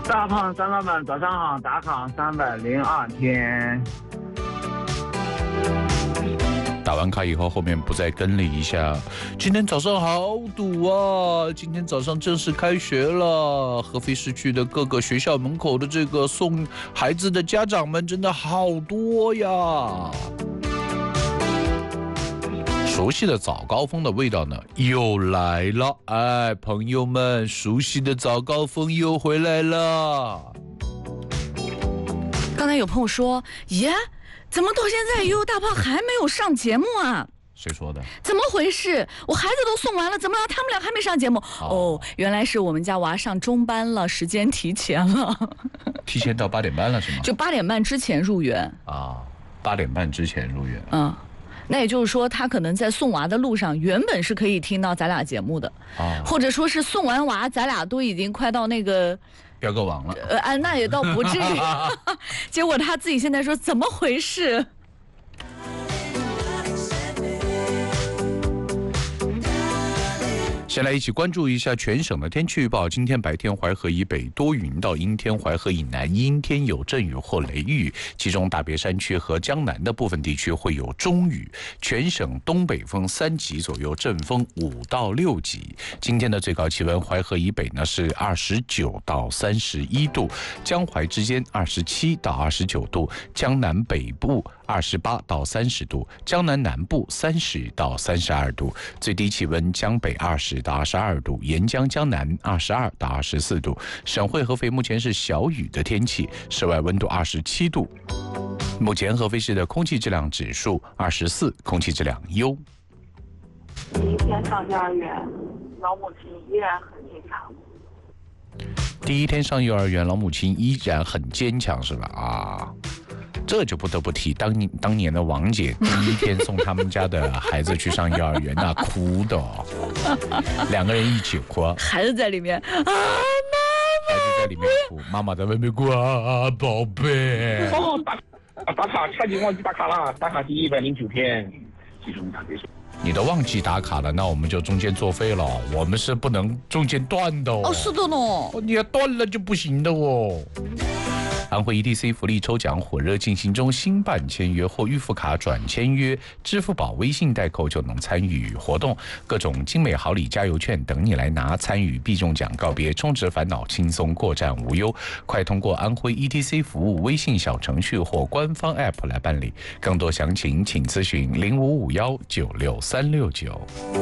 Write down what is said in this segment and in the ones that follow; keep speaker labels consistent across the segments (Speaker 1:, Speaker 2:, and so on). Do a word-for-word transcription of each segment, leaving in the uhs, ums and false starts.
Speaker 1: 大胖三老板早上好，打卡三百零二天。
Speaker 2: 打完卡以后，后面不再跟了一下。今天早上好堵啊！今天早上正式开学了，合肥市区的各个学校门口的这个送孩子的家长们真的好多呀。熟悉的早高峰的味道呢又来了，哎，朋友们，熟悉的早高峰又回来了。
Speaker 3: 刚才有朋友说，耶，怎么到现在悠悠大胖还没有上节目啊？
Speaker 2: 谁说的？
Speaker 3: 怎么回事？我孩子都送完了，怎么了？他们俩还没上节目？哦，哦原来是我们家娃上中班了，时间提前了。
Speaker 2: 提前到八点半了是吗？
Speaker 3: 就八点半之前入园
Speaker 2: 啊，八点半之前入园。
Speaker 3: 嗯。那也就是说，他可能在送娃的路上，原本是可以听到咱俩节目的，啊、或者说是送完娃，咱俩都已经快到那个
Speaker 2: 标个网了。
Speaker 3: 呃，啊，那也倒不至于。结果他自己现在说，怎么回事？
Speaker 2: 先来一起关注一下全省的天气预报。今天白天淮河以北多云到阴天，淮河以南阴天有阵雨或雷雨，其中大别山区和江南的部分地区会有中雨。全省东北风三级左右，阵风五到六级。今天的最高气温，淮河以北呢是二十九到三十一度，江淮之间二十七到二十九度，江南北部二十八到三十度，江南南部三十到三十二度，最低气温江北二十到二十二度，沿江江南二十二到二十四度。省会合肥目前是小雨的天气，室外温度二十七度。目前合肥市的空气质量指数二十四，空气质量优。
Speaker 4: 第一天上幼儿园，老母亲依然很坚强。
Speaker 2: 第一天上幼儿园，老母亲依然很坚强，是吧？啊。这就不得不提当年当年的王姐第一天送他们家的孩子去上幼儿园，那哭的、哦，两个人一起哭，
Speaker 3: 孩子在里面啊，妈妈，
Speaker 2: 孩子在里面哭，妈妈在外面哭啊，宝贝。
Speaker 1: 哦，打打卡，差点忘记打卡了，打卡第一百零九天，其中特别是。
Speaker 2: 你都忘记打卡了，那我们就中间作废了，我们是不能中间断的哦。
Speaker 3: 哦，是的呢，
Speaker 2: 你要断了就不行的哦。安徽 E T C 福利抽奖火热进行中，新办签约或预付卡转签约，支付宝、微信代扣就能参与活动，各种精美好礼、加油券等你来拿，参与必中奖，告别充值烦恼，轻松过站无忧。快通过安徽 E T C 服务微信小程序或官方 App 来办理，更多详情请咨询零五五幺九六三六九。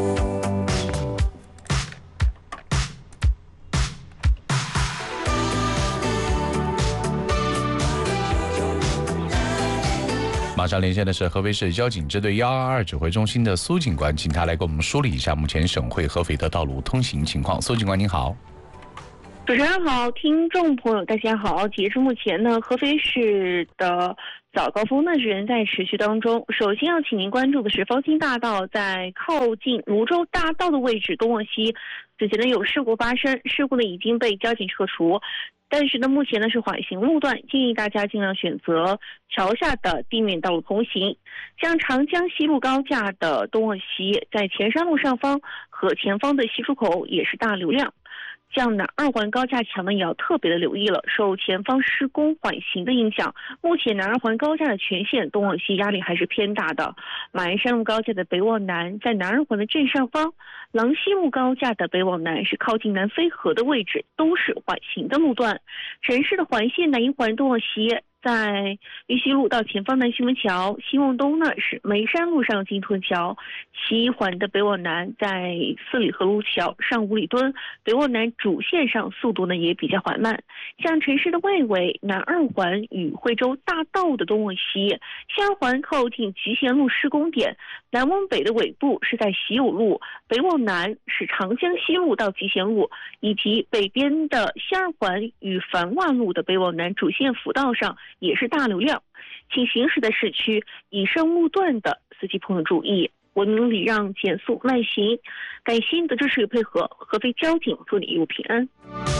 Speaker 2: 马上连线的是合肥市交警支队一二二指挥中心的苏警官，请他来给我们梳理一下目前省会合肥的道路通行情况。苏警官您好。
Speaker 4: 主持人好，听众朋友大家好。截至目前呢，合肥市的早高峰呢仍在持续当中。首先要请您关注的是方兴大道在靠近泸州大道的位置东往西，此前呢有事故发生，事故呢已经被交警撤除。但是呢，目前呢是缓行路段，建议大家尽量选择桥下的地面道路通行。像长江西路高架的东往西，在前山路上方和前方的西出口也是大流量。像南二环高架桥呢，也要特别的留意了，受前方施工缓行的影响，目前南二环高架的全线东往西压力还是偏大的。马鞍山路高架的北往南，在南二环的正上方，郎西路高架的北往南是靠近南飞河的位置，都是缓行的路段。城市的环线南一环东往西，在玉溪路到前方南新闻桥，西往东呢是眉山路上金屯桥，西一环的北往南在四里河路桥上五里墩，北往南主线上速度呢也比较缓慢。像城市的外围，南二环与惠州大道的东往西，西二环靠近集贤路施工点，南往北的尾部是在喜友路，北往南是长江西路到集贤路，以及北边的西二环与繁华路的北往南主线辅道上也是大流量，请行驶的市区以上路段的司机朋友注意，文明礼让，减速慢行。感谢您的支持与配合，合肥交警祝你一路平安。